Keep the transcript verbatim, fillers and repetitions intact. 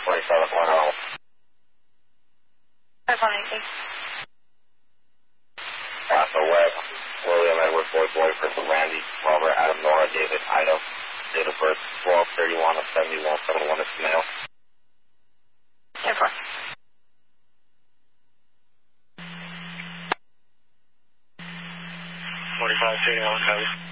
twenty-seven one oh. five one eight eight. Bravo Web, William Edward Boy Boy, Crystal Randy, Robert Adam Nora, David Ido, date of birth twelve thirty-one of seventy-one seventy-one is male. ten four. forty-five thirty-one, copy.